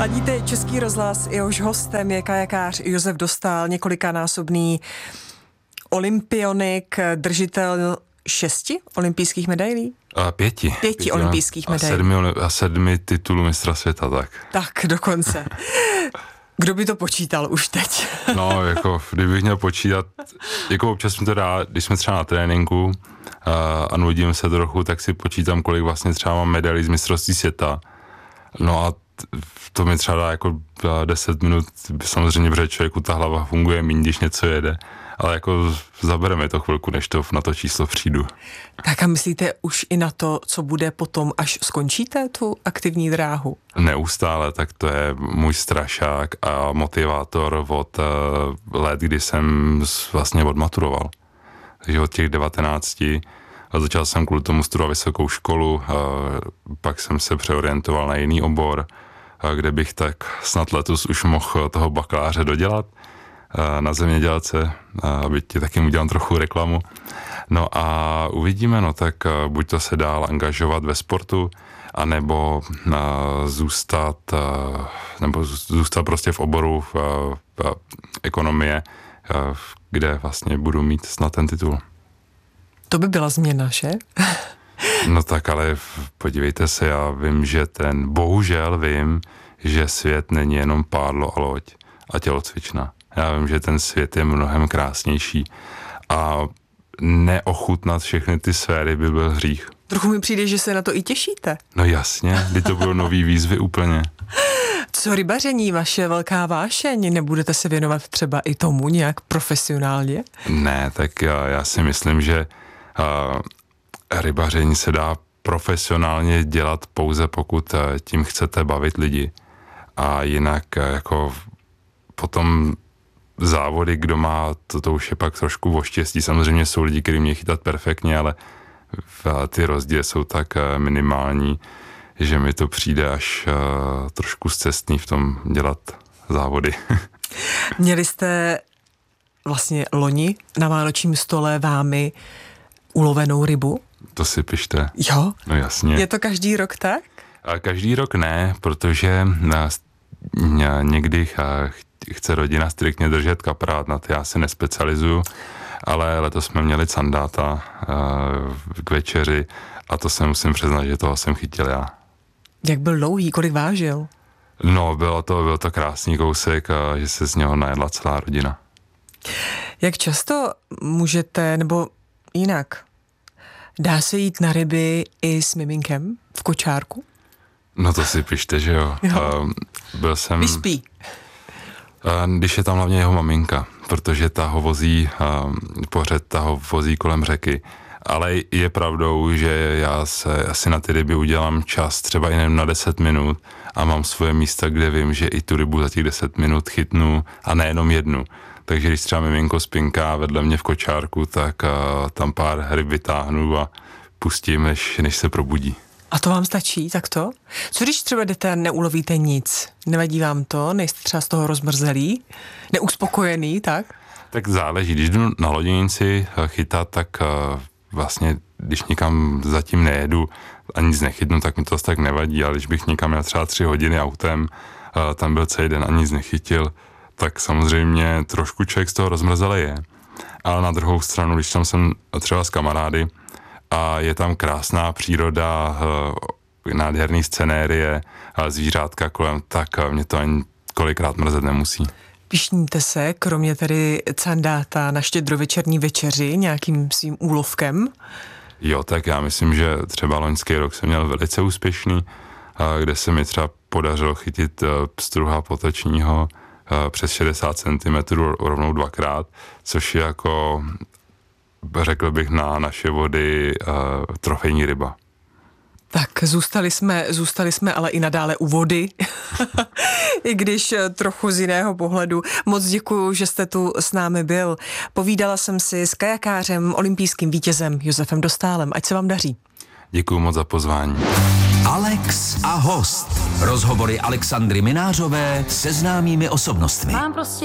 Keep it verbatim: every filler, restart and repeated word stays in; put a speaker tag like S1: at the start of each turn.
S1: Ladíte Český rozhlas, jehož hostem je kajakář Josef Dostál, několikanásobný olympionik, držitel šesti olympijských medailí?
S2: A pěti.
S1: Pěti,
S2: pěti
S1: olympijských
S2: a
S1: medailí.
S2: Sedmi, a sedmi titulů mistra světa, tak.
S1: Tak, dokonce. Kdo by to počítal už teď?
S2: No, jako, kdybych měl počítat, jako občas mi to dá, když jsme třeba na tréninku a, a nudím se trochu, tak si počítám, kolik vlastně třeba mám medailí z mistrovství světa. No a to mi třeba dá jako deset minut, samozřejmě, protože člověku ta hlava funguje méně, když něco jede, ale jako zabere mi to chvilku, než to na to číslo přijdu.
S1: Tak a myslíte už i na to, co bude potom, až skončíte tu aktivní dráhu?
S2: Neustále, tak to je můj strašák a motivátor od uh, let, kdy jsem vlastně odmaturoval. Takže od těch devatenácti a začal jsem kvůli tomu studovat vysokou školu, uh, pak jsem se přeorientoval na jiný obor, uh, kde bych tak snad letos už mohl toho bakaláře dodělat uh, na zemědělce, uh, aby ti taky udělám trochu reklamu. No a uvidíme, no tak uh, buď to se dál angažovat ve sportu, anebo uh, zůstat, uh, nebo zůstat prostě v oboru v, v ekonomie, uh, kde vlastně budu mít snad ten titul.
S1: To by byla změna, že?
S2: No tak ale podívejte se, já vím, že ten, bohužel vím, že svět není jenom pádlo a loď a tělocvična. Já vím, že ten svět je mnohem krásnější a neochutnat všechny ty sféry by byl hřích.
S1: Trochu mi přijde, že se na to i těšíte.
S2: No jasně, kdy to budou nový výzvy úplně.
S1: Co rybaření, vaše velká vášeň? Nebudete se věnovat třeba i tomu nějak profesionálně?
S2: Ne, tak já, já si myslím, že uh, rybaření se dá profesionálně dělat pouze, pokud uh, tím chcete bavit lidi. A jinak uh, jako potom závody, kdo má, to, to už je pak trošku o štěstí. Samozřejmě jsou lidi, kteří mě chytat perfektně, ale uh, ty rozdíly jsou tak uh, minimální, že mi to přijde až uh, trošku scestný v tom dělat závody.
S1: Měli jste vlastně loni na vánočním stole vámi ulovenou rybu?
S2: To si pište.
S1: Jo?
S2: No jasně.
S1: Je to každý rok tak?
S2: A každý rok ne, protože nás někdy chce rodina striktně držet kaprát, na to já se nespecializuju, ale letos jsme měli candáta k večeři a to se musím přiznat, že toho jsem chytil já.
S1: Jak byl dlouhý, kolik vážil?
S2: No, bylo to, byl to krásný kousek, a že se z něho najedla celá rodina.
S1: Jak často můžete, nebo jinak, dá se jít na ryby i s miminkem v kočárku?
S2: No to si pište, že jo.
S1: jo.
S2: Uh, byl jsem...
S1: Vyspí.
S2: Uh, když je tam hlavně jeho maminka, protože ta ho vozí, uh, pořád ta ho vozí kolem řeky. Ale je pravdou, že já se asi na ty ryby udělám čas třeba jen na deset minut a mám svoje místa, kde vím, že i tu rybu za těch deset minut chytnu a nejenom jednu. Takže když třeba miminko spinká vedle mě v kočárku, tak uh, tam pár ryb vytáhnu a pustím, než, než se probudí.
S1: A to vám stačí takto? Co když třeba jdete a neulovíte nic? Nevadí vám to? Nejste třeba z toho rozmrzelý? Neuspokojený, tak?
S2: Tak záleží. Když jdu na loděnici chytat, tak uh, vlastně, když nikam zatím nejedu a nic nechytnu, tak mi to tak nevadí, ale když bych někam měl třeba tři hodiny autem, uh, tam byl celý den a nic nechytil, tak samozřejmě trošku člověk z toho rozmrzelý je. Ale na druhou stranu, když tam jsem třeba s kamarády a je tam krásná příroda, uh, nádherný scenérie a zvířátka kolem, tak uh, mě to ani kolikrát mrzet nemusí.
S1: Pišníte se, kromě tedy candáta na štědrovečerní večeři, nějakým svým úlovkem?
S2: Jo, tak já myslím, že třeba loňský rok jsem měl velice úspěšný, kde se mi třeba podařilo chytit pstruha potočního přes šedesát centimetrů rovnou dvakrát, což je jako, řekl bych, na naše vody trofejní ryba.
S1: Tak zůstali jsme, zůstali jsme ale i nadále u vody, i když trochu z jiného pohledu. Moc děkuju, že jste tu s námi byl. Povídala jsem si s kajakářem, olympijským vítězem Josefem Dostálem. Ať se vám daří.
S2: Děkuju moc za pozvání.
S3: Alex a host. Rozhovory Alexandry Minářové se známými osobnostmi.
S4: Mám prostě